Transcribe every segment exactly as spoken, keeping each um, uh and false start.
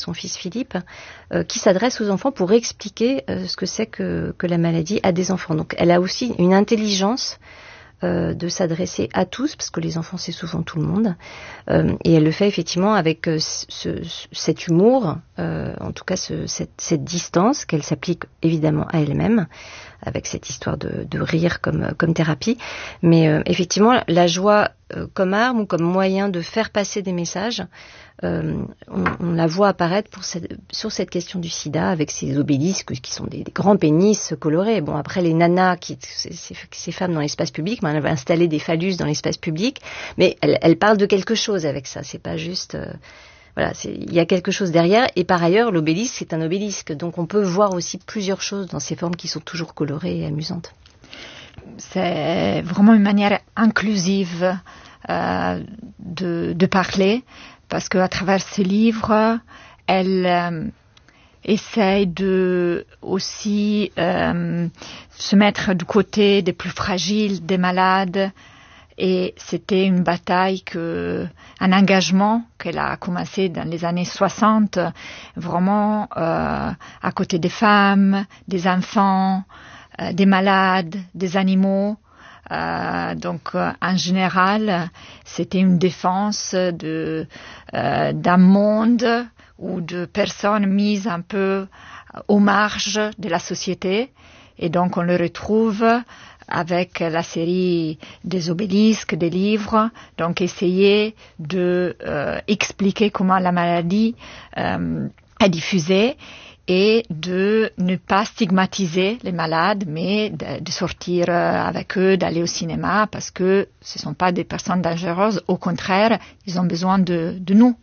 son fils Philippe, euh, qui s'adresse aux enfants pour expliquer euh, ce que c'est que, que la maladie à des enfants. Donc elle a aussi une intelligence euh, de s'adresser à tous, parce que les enfants c'est souvent tout le monde, euh, et elle le fait effectivement avec euh, ce, ce, cet humour, euh, en tout cas ce, cette, cette distance qu'elle s'applique évidemment à elle-même, avec cette histoire de, de rire comme, comme thérapie. Mais euh, effectivement, la joie euh, comme arme ou comme moyen de faire passer des messages, euh, on, on la voit apparaître pour cette, sur cette question du sida, avec ces obélisques qui sont des, des grands pénis colorés. Bon, après, les nanas, qui, ces, ces, ces femmes dans l'espace public, ben, elles avaient installé des phallus dans l'espace public, mais elles, elles parlent de quelque chose avec ça. C'est pas juste... Euh, Voilà, c'est, il y a quelque chose derrière. Et par ailleurs, l'obélisque, c'est un obélisque. Donc on peut voir aussi plusieurs choses dans ces formes qui sont toujours colorées et amusantes. C'est vraiment une manière inclusive euh, de, de parler, parce qu'à travers ce livre, elle euh, essaye de aussi euh, se mettre du côté des plus fragiles, des malades. Et c'était une bataille, que, un engagement qu'elle a commencé dans les années soixante, vraiment euh, à côté des femmes, des enfants, euh, des malades, des animaux. Euh, donc, euh, en général, c'était une défense de, euh, d'un monde ou de personnes mises un peu aux marges de la société. Et donc, on le retrouve avec la série des obélisques, des livres, donc essayer de euh, expliquer comment la maladie euh, est diffusée et de ne pas stigmatiser les malades, mais de, de sortir avec eux, d'aller au cinéma, parce que ce ne sont pas des personnes dangereuses, au contraire, ils ont besoin de, de nous.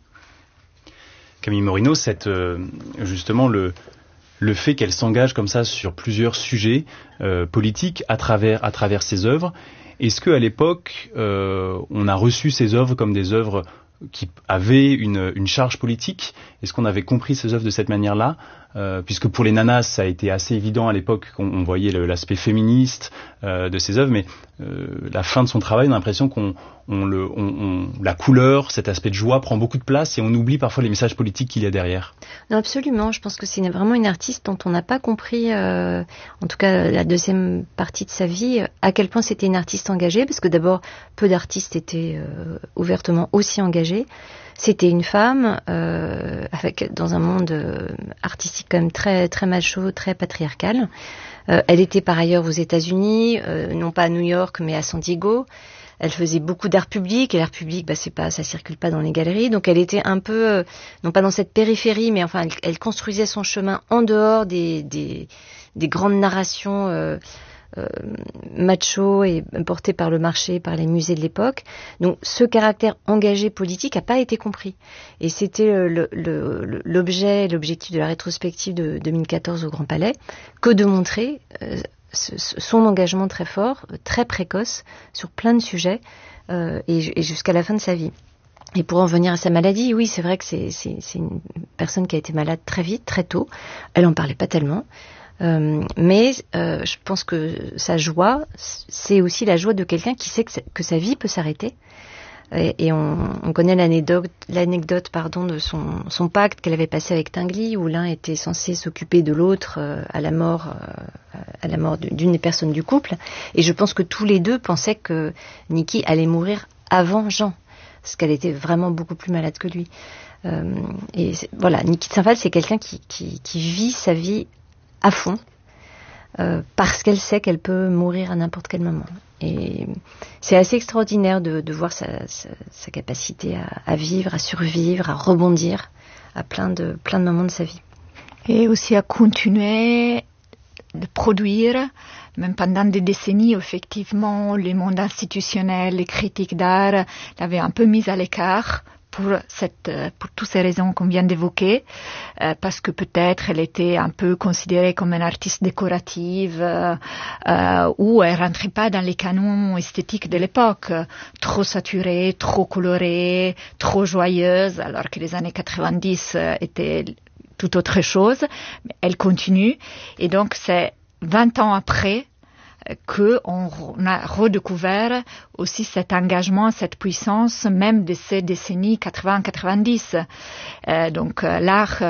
Camille Morino, cette, euh, justement, le... le fait qu'elle s'engage comme ça sur plusieurs sujets euh, politiques à travers à travers ses œuvres, est-ce que à l'époque euh, on a reçu ces œuvres comme des œuvres qui avaient une, une charge politique? Est-ce qu'on avait compris ces œuvres de cette manière-là? Euh, puisque pour les nanas, ça a été assez évident à l'époque qu'on on voyait le, l'aspect féministe euh, de ces œuvres, mais euh, la fin de son travail, on a l'impression qu'on on le, on, on, la couleur, cet aspect de joie prend beaucoup de place et on oublie parfois les messages politiques qu'il y a derrière. Non, absolument. Je pense que c'est vraiment une artiste dont on n'a pas compris, euh, en tout cas la deuxième partie de sa vie, à quel point c'était une artiste engagée, parce que d'abord, peu d'artistes étaient euh, ouvertement aussi engagés. C'était une femme euh, avec dans un monde euh, artistique quand même très très macho, très patriarcal. Euh, elle était par ailleurs aux États-Unis, euh, non pas à New York mais à San Diego. Elle faisait beaucoup d'art public et l'art public, bah c'est pas, ça circule pas dans les galeries. Donc elle était un peu, euh, non pas dans cette périphérie, mais enfin elle, elle construisait son chemin en dehors des des, des grandes narrations. Euh, Euh, macho et porté par le marché, par les musées de l'époque. Donc ce caractère engagé politique n'a pas été compris. Et c'était le, le, l'objet, l'objectif de la rétrospective de deux mille quatorze au Grand Palais, que de montrer euh, ce, son engagement très fort, très précoce, sur plein de sujets, euh, et, et jusqu'à la fin de sa vie. Et pour en venir à sa maladie, oui, c'est vrai que c'est, c'est, c'est une personne qui a été malade très vite, très tôt. Elle en parlait pas tellement. Euh, mais euh, je pense que sa joie, c'est aussi la joie de quelqu'un qui sait que, que sa vie peut s'arrêter. Et, et on, on connaît l'anecdote, l'anecdote pardon, de son, son pacte qu'elle avait passé avec Tinguely, où l'un était censé s'occuper de l'autre euh, à la mort, euh, à la mort d'une des personnes du couple. Et je pense que tous les deux pensaient que Niki allait mourir avant Jean, parce qu'elle était vraiment beaucoup plus malade que lui. Euh, et voilà, Niki de Saint-Phal, c'est quelqu'un qui, qui, qui vit sa vie à fond, euh, parce qu'elle sait qu'elle peut mourir à n'importe quel moment. Et c'est assez extraordinaire de, de voir sa, sa, sa capacité à, à vivre, à survivre, à rebondir à plein de, plein de moments de sa vie. Et aussi à continuer de produire, même pendant des décennies, effectivement, le monde institutionnel, les critiques d'art l'avaient un peu mise à l'écart, pour cette, pour toutes ces raisons qu'on vient d'évoquer, euh, parce que peut-être elle était un peu considérée comme une artiste décorative, euh, euh, ou elle rentrait pas dans les canons esthétiques de l'époque, trop saturée, trop colorée, trop joyeuse, alors que les années quatre-vingt-dix euh, étaient tout autre chose. Mais elle continue, et donc c'est vingt ans après qu'on a redécouvert aussi cet engagement, cette puissance, même de ces décennies quatre-vingts quatre-vingt-dix. Euh, donc l'art